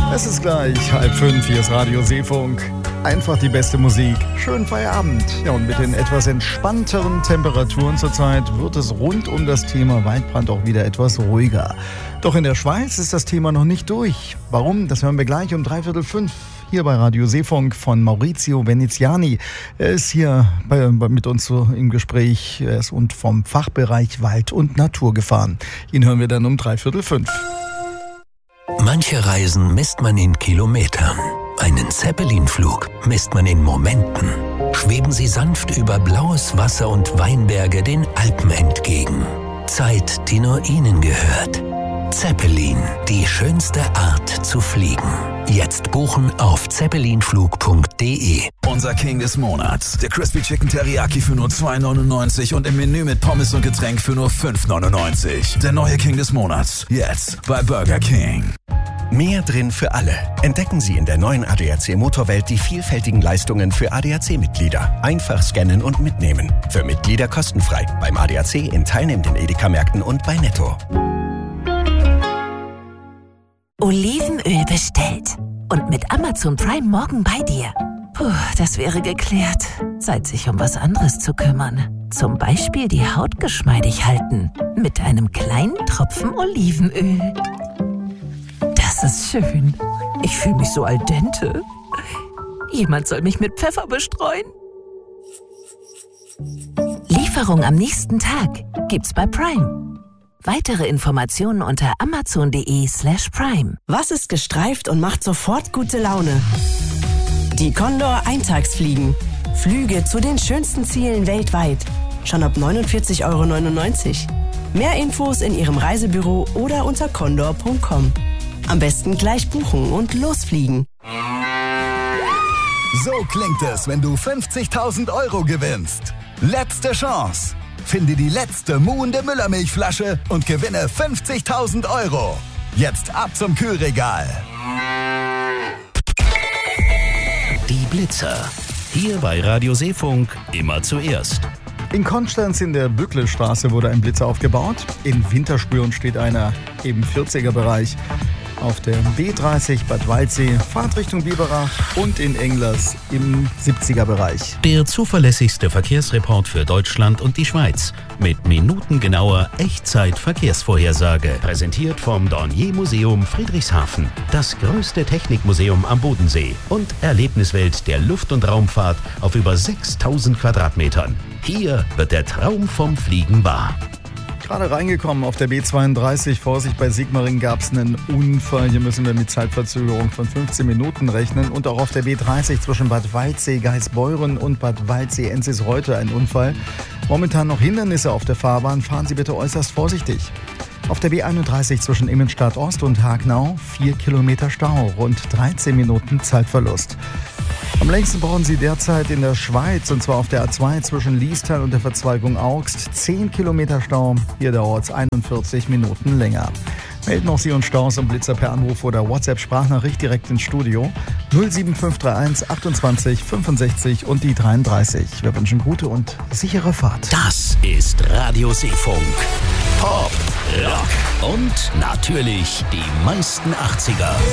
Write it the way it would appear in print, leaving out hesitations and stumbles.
Es ist gleich 4:30, hier ist Radio Seefunk. Einfach die beste Musik. Schönen Feierabend. Ja, und mit den etwas entspannteren Temperaturen zurzeit wird es rund um das Thema Waldbrand auch wieder etwas ruhiger. Doch in der Schweiz ist das Thema noch nicht durch. Warum? Das hören wir gleich um 5:45 hier bei Radio Seefunk von Maurizio Veneziani. Er ist hier mit uns im Gespräch und vom Fachbereich Wald- und Naturgefahren. Ihn hören wir dann um 5:45. Manche Reisen misst man in Kilometern. Einen Zeppelin-Flug misst man in Momenten. Schweben Sie sanft über blaues Wasser und Weinberge den Alpen entgegen. Zeit, die nur Ihnen gehört. Zeppelin, die schönste Art zu fliegen. Jetzt buchen auf zeppelinflug.de. Unser King des Monats. Der Crispy Chicken Teriyaki für nur 2,99 und im Menü mit Pommes und Getränk für nur 5,99. Der neue King des Monats. Jetzt bei Burger King. Mehr drin für alle. Entdecken Sie in der neuen ADAC Motorwelt die vielfältigen Leistungen für ADAC-Mitglieder. Einfach scannen und mitnehmen. Für Mitglieder kostenfrei. Beim ADAC in teilnehmenden Edeka-Märkten und bei Netto. Olivenöl bestellt. Und mit Amazon Prime morgen bei dir. Puh, das wäre geklärt. Zeit, sich um was anderes zu kümmern. Zum Beispiel die Haut geschmeidig halten. Mit einem kleinen Tropfen Olivenöl. Das ist schön. Ich fühle mich so al dente. Jemand soll mich mit Pfeffer bestreuen. Lieferung am nächsten Tag gibt's bei Prime. Weitere Informationen unter amazon.de/prime. Was ist gestreift und macht sofort gute Laune? Die Condor Eintagsfliegen. Flüge zu den schönsten Zielen weltweit. Schon ab 49,99 €. Mehr Infos in Ihrem Reisebüro oder unter condor.com. Am besten gleich buchen und losfliegen. So klingt es, wenn du 50.000 € gewinnst. Letzte Chance. Finde die letzte muhende Müllermilchflasche und gewinne 50.000 €. Jetzt ab zum Kühlregal. Die Blitzer. Hier bei Radio Seefunk immer zuerst. In Konstanz in der Bücklestraße wurde ein Blitzer aufgebaut. In Winterspüren steht einer im 40er-Bereich. Auf der B30 Bad Waldsee, Fahrtrichtung Biberach und in Englers im 70er-Bereich. Der zuverlässigste Verkehrsreport für Deutschland und die Schweiz. Mit minutengenauer Echtzeit-Verkehrsvorhersage. Präsentiert vom Dornier-Museum Friedrichshafen. Das größte Technikmuseum am Bodensee. Und Erlebniswelt der Luft- und Raumfahrt auf über 6.000 Quadratmetern. Hier wird der Traum vom Fliegen wahr. Gerade reingekommen auf der B32, Vorsicht, bei Sigmaringen gab es einen Unfall. Hier müssen wir mit Zeitverzögerung von 15 Minuten rechnen. Und auch auf der B30 zwischen Bad Waldsee, Geisbeuren und Bad Waldsee, Ensis-Reute ein Unfall. Momentan noch Hindernisse auf der Fahrbahn, fahren Sie bitte äußerst vorsichtig. Auf der B31 zwischen Immenstadt Ost und Hagnau 4 Kilometer Stau, rund 13 Minuten Zeitverlust. Am längsten brauchen Sie derzeit in der Schweiz, und zwar auf der A2 zwischen Liestal und der Verzweigung Augst. 10 Kilometer Stau, hier dauert es 41 Minuten länger. Melden auch Sie uns Staus und Blitzer per Anruf oder WhatsApp-Sprachnachricht direkt ins Studio. 07531 28 65 und die 33. Wir wünschen gute und sichere Fahrt. Das ist Radio Seefunk. Pop, Rock und natürlich die meisten 80er.